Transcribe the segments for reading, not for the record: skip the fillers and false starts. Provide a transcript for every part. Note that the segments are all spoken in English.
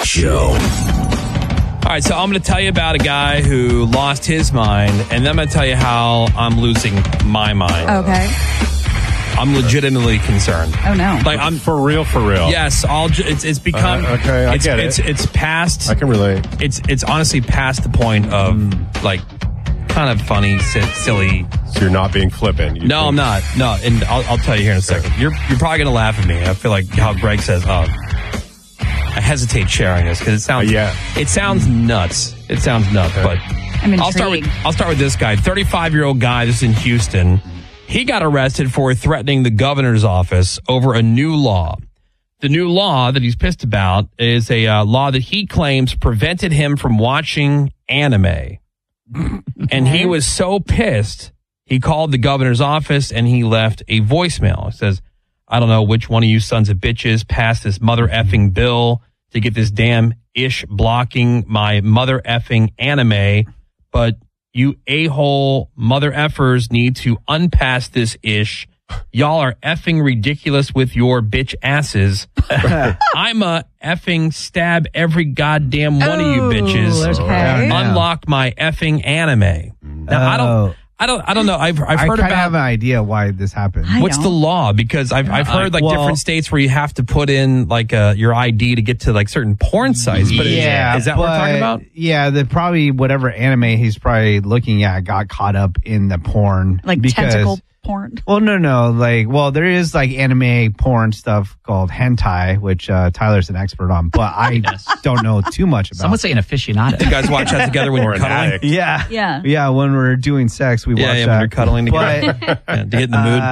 Show. All right, so I'm going to tell you about a guy who lost his mind, and then I'm going to tell you how I'm losing my mind. Okay. I'm legitimately concerned. Oh, no. Like, I'm for real. Yes, it's become. Okay, I get it. It's past. I can relate. It's honestly past the point of like kind of funny, silly. So you're not being flippant. No, I'm not. No, and I'll tell you here in a second. You're probably going to laugh at me. I feel like how Greg says, I hesitate sharing this because it sounds it sounds nuts. It sounds nuts, but I'm intrigued. I'll start with this guy, 35-year-old guy. This is in Houston. He got arrested for threatening the governor's office over a new law. The new law that he's pissed about is a law that he claims prevented him from watching anime. And he was so pissed, he called the governor's office and he left a voicemail. It says, I don't know which one of you sons of bitches passed this mother effing bill to get this damn ish blocking my mother effing anime, but you a-hole mother effers need to unpass this ish. Y'all are effing ridiculous with your bitch asses. I'm a effing stab every goddamn one of you bitches. Okay. Unlock my effing anime. Now, I don't know. I've heard about. I have an idea why this happened. What's the law? Because I've heard different states where you have to put in like your ID to get to like certain porn sites. But is that what we're talking about? Yeah, probably whatever anime he's probably looking at got caught up in the porn. Like tentacle porn? Well, no. There is like anime porn stuff called hentai, which Tyler's an expert on, but I don't know too much about. Some would say an aficionado. You guys watch that together when you're cuddling? Yeah. When we're doing sex, we watch that. When you're cuddling together. To get in the mood.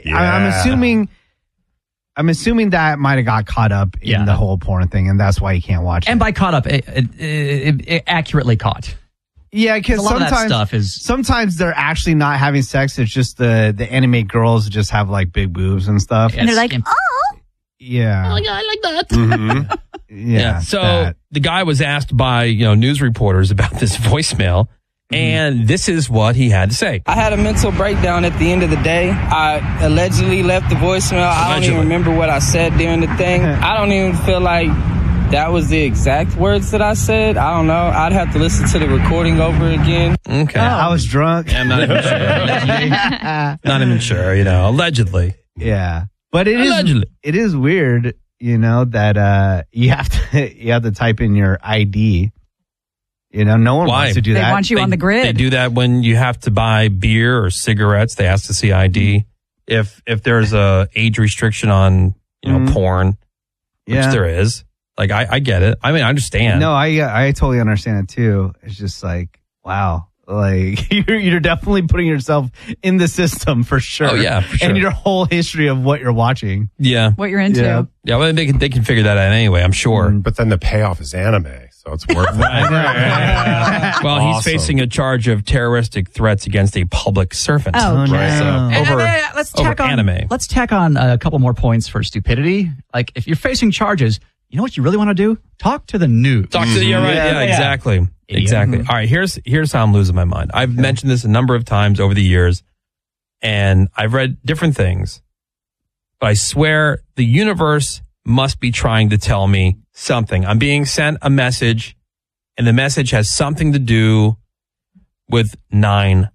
I'm assuming that might have got caught up in the whole porn thing, and that's why you can't watch it. And by caught up, it accurately caught. Yeah, because sometimes they're actually not having sex. It's just the anime girls just have like big boobs and stuff. And they're like, oh. Yeah. Oh, yeah, I like that. Mm-hmm. Yeah. So the guy was asked by news reporters about this voicemail, and this is what he had to say. I had a mental breakdown at the end of the day. I allegedly left the voicemail. I don't even remember what I said during the thing. I don't even feel like that was the exact words that I said. I don't know. I'd have to listen to the recording over again. Okay. I was drunk. I'm not even sure. Not even sure, allegedly. Yeah. But it is weird, that you have to type in your ID. No one wants to do that. They want you on the grid. They do that when you have to buy beer or cigarettes. They ask to see ID. If there's a age restriction on porn, which there is. Like, I get it. I mean, I understand. No, I totally understand it, too. It's just like, wow. Like, you're definitely putting yourself in the system for sure. Oh, yeah, for sure. And your whole history of what you're watching. Yeah. What you're into. Yeah, well, they can figure that out anyway, I'm sure. But then the payoff is anime, so it's worth it. Well, he's facing a charge of terroristic threats against a public servant. Oh, right. So, let's anime. Let's tack on a couple more points for stupidity. Like, if you're facing charges, you know what you really want to do? Talk to the news. Talk to the Yeah, exactly. Idiot. Exactly. All right, here's how I'm losing my mind. I've mentioned this a number of times over the years, and I've read different things, but I swear the universe must be trying to tell me something. I'm being sent a message, and the message has something to do with 9/11,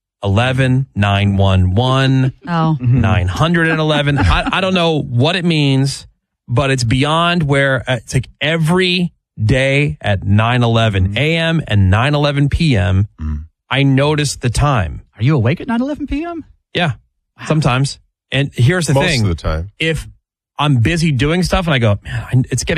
911, 911. I don't know what it means. But it's beyond where it's like every day at 9:11 a.m. and 9:11 p.m., I notice the time. Are you awake at 9:11 p.m.? Yeah, sometimes. And here's the thing. Most of the time. If I'm busy doing stuff and I go, man, it's getting